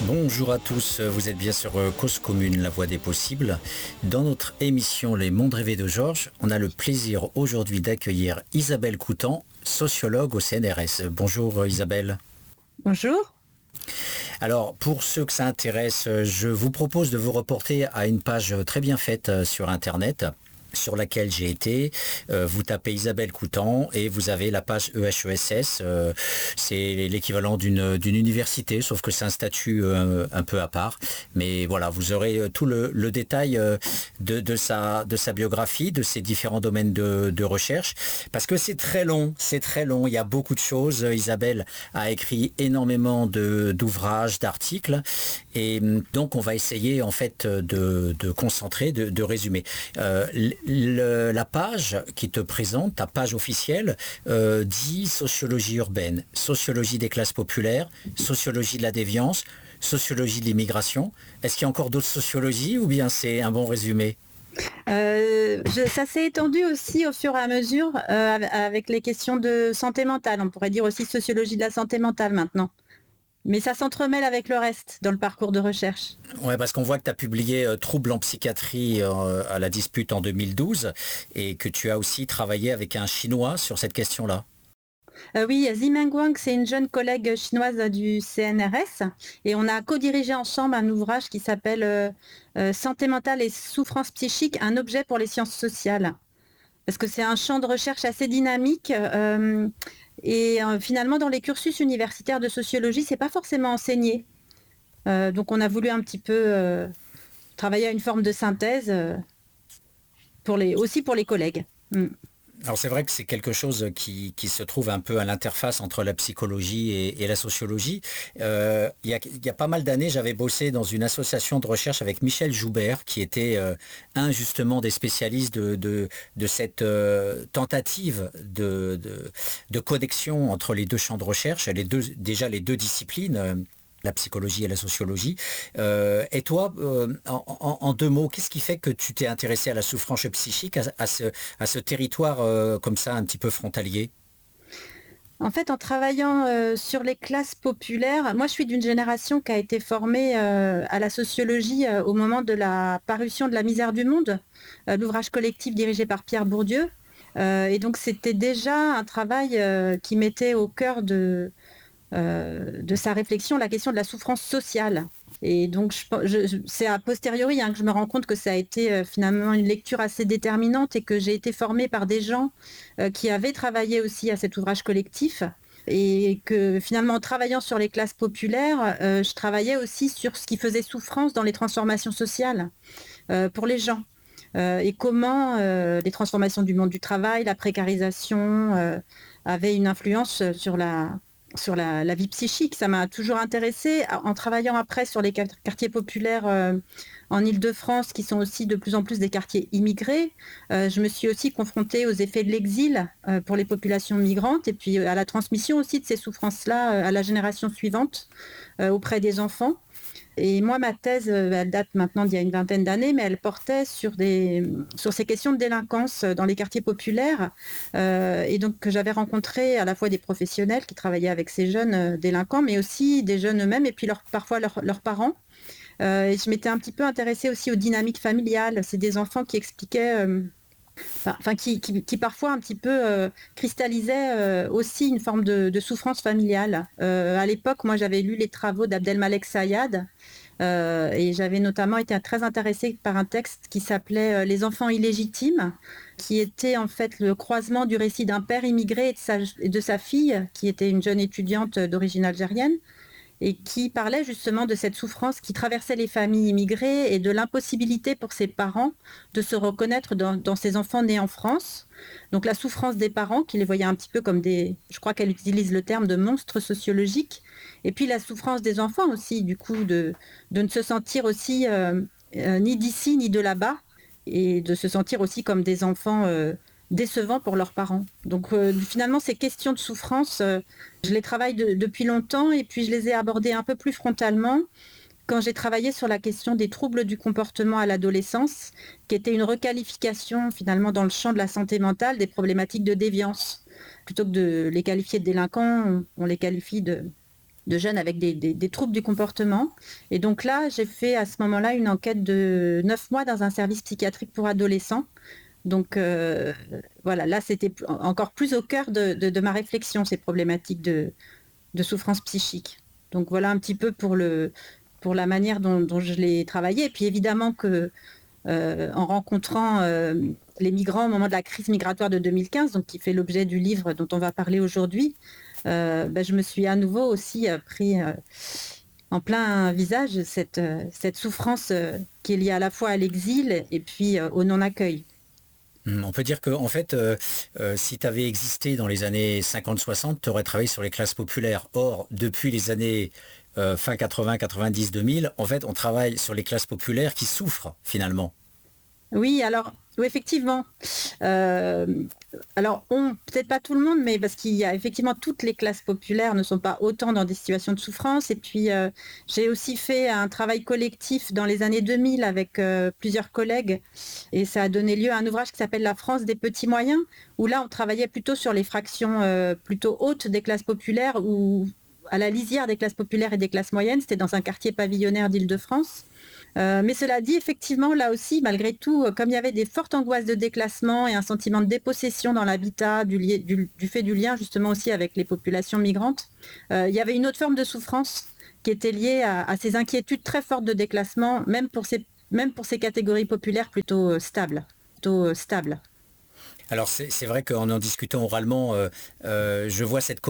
Bonjour à tous, vous êtes bien sur Cause Commune, la voix des possibles. Dans notre émission Les Mondes rêvés de Georges, on a le plaisir aujourd'hui d'accueillir Isabelle Coutan, sociologue au CNRS. Bonjour Isabelle. Bonjour. Alors, pour ceux que ça intéresse, je vous propose de vous reporter à une page très bien faite sur Internet, sur laquelle j'ai été. Vous tapez Isabelle Coutan et vous avez la page EHESS. C'est l'équivalent d'une université, sauf que c'est un statut un peu à part. Mais voilà, vous aurez tout le détail de sa biographie, de ses différents domaines de recherche. Parce que c'est très long, il y a beaucoup de choses. Isabelle a écrit énormément d'ouvrages, d'articles. Et donc on va essayer en fait de concentrer, de résumer. La page qui te présente, ta page officielle, dit sociologie urbaine, sociologie des classes populaires, sociologie de la déviance, sociologie de l'immigration. Est-ce qu'il y a encore d'autres sociologies ou bien c'est un bon résumé ? Ça s'est étendu aussi au fur et à mesure avec les questions de santé mentale. On pourrait dire aussi sociologie de la santé mentale maintenant. Mais ça s'entremêle avec le reste dans le parcours de recherche. Ouais, parce qu'on voit que tu as publié Troubles en psychiatrie à la dispute en 2012 et que tu as aussi travaillé avec un Chinois sur cette question-là. Oui, Zimeng Wang, c'est une jeune collègue chinoise du CNRS et on a co-dirigé ensemble un ouvrage qui s'appelle Santé mentale et souffrance psychique, un objet pour les sciences sociales. Parce que c'est un champ de recherche assez dynamique et finalement dans les cursus universitaires de sociologie, c'est pas forcément enseigné. Donc on a voulu un petit peu travailler à une forme de synthèse aussi pour les collègues. Alors c'est vrai que c'est quelque chose qui se trouve un peu à l'interface entre la psychologie et la sociologie. Il y a pas mal d'années, j'avais bossé dans une association de recherche avec Michel Joubert, qui était un justement des spécialistes de cette tentative de connexion entre les deux champs de recherche, déjà les deux disciplines. La psychologie et la sociologie. Et toi, en deux mots, qu'est-ce qui fait que tu t'es intéressé à la souffrance psychique, à ce territoire comme ça, un petit peu frontalier ? En fait, en travaillant sur les classes populaires, moi je suis d'une génération qui a été formée à la sociologie au moment de la parution de La misère du monde, l'ouvrage collectif dirigé par Pierre Bourdieu. Et donc c'était déjà un travail qui mettait au cœur de sa réflexion la question de la souffrance sociale. Et donc, c'est a posteriori que je me rends compte que ça a été finalement une lecture assez déterminante et que j'ai été formée par des gens qui avaient travaillé aussi à cet ouvrage collectif. Et que finalement, en travaillant sur les classes populaires, je travaillais aussi sur ce qui faisait souffrance dans les transformations sociales pour les gens. Et comment les transformations du monde du travail, la précarisation avaient une influence sur la vie psychique. Ça m'a toujours intéressée. En travaillant après sur les quartiers populaires en Île-de-France, qui sont aussi de plus en plus des quartiers immigrés, je me suis aussi confrontée aux effets de l'exil pour les populations migrantes et puis à la transmission aussi de ces souffrances-là à la génération suivante auprès des enfants. Et moi, ma thèse, elle date maintenant d'il y a une vingtaine d'années, mais elle portait sur ces questions de délinquance dans les quartiers populaires. Et donc, que j'avais rencontré à la fois des professionnels qui travaillaient avec ces jeunes délinquants, mais aussi des jeunes eux-mêmes et puis parfois leurs parents. Et je m'étais un petit peu intéressée aussi aux dynamiques familiales. C'est des enfants qui expliquaient... qui parfois un petit peu cristallisaient aussi une forme de souffrance familiale. À l'époque, moi, j'avais lu les travaux d'Abdelmalek Sayad et j'avais notamment été très intéressée par un texte qui s'appelait Les enfants illégitimes, qui était en fait le croisement du récit d'un père immigré et de sa fille, qui était une jeune étudiante d'origine algérienne, et qui parlait justement de cette souffrance qui traversait les familles immigrées et de l'impossibilité pour ses parents de se reconnaître dans ces enfants nés en France. Donc la souffrance des parents, qui les voyaient un petit peu comme je crois qu'elle utilise le terme de monstres sociologiques, et puis la souffrance des enfants aussi, du coup, de ne se sentir aussi ni d'ici ni de là-bas, et de se sentir aussi comme des enfants décevants pour leurs parents. Donc finalement, ces questions de souffrance, je les travaille depuis longtemps et puis je les ai abordées un peu plus frontalement quand j'ai travaillé sur la question des troubles du comportement à l'adolescence, qui était une requalification finalement dans le champ de la santé mentale des problématiques de déviance. Plutôt que de les qualifier de délinquants, on les qualifie de jeunes avec des troubles du comportement. Et donc là, j'ai fait à ce moment-là une enquête de 9 mois dans un service psychiatrique pour adolescents. Donc voilà, là c'était encore plus au cœur de ma réflexion, ces problématiques de souffrance psychique. Donc voilà un petit peu pour la manière dont je l'ai travaillé. Et puis évidemment que en rencontrant les migrants au moment de la crise migratoire de 2015, donc qui fait l'objet du livre dont on va parler aujourd'hui, je me suis à nouveau aussi pris en plein visage cette souffrance qui est liée à la fois à l'exil et puis au non-accueil. On peut dire que en fait, si tu avais existé dans les années 50-60, tu aurais travaillé sur les classes populaires. Or, depuis les années fin 80, 90, 2000, en fait, on travaille sur les classes populaires qui souffrent finalement. Oui, alors, oui, effectivement. Euh, alors, peut-être pas tout le monde, mais parce qu'il y a effectivement toutes les classes populaires ne sont pas autant dans des situations de souffrance. Et puis, j'ai aussi fait un travail collectif dans les années 2000 avec plusieurs collègues. Et ça a donné lieu à un ouvrage qui s'appelle La France des petits moyens, où là, on travaillait plutôt sur les fractions plutôt hautes des classes populaires ou à la lisière des classes populaires et des classes moyennes. C'était dans un quartier pavillonnaire d'Île-de-France. Mais cela dit, effectivement, là aussi, malgré tout, comme il y avait des fortes angoisses de déclassement et un sentiment de dépossession dans l'habitat, du fait du lien justement aussi avec les populations migrantes, il y avait une autre forme de souffrance qui était liée à ces inquiétudes très fortes de déclassement, même pour ces catégories populaires plutôt stables. Alors c'est vrai qu'en discutant oralement, je vois cette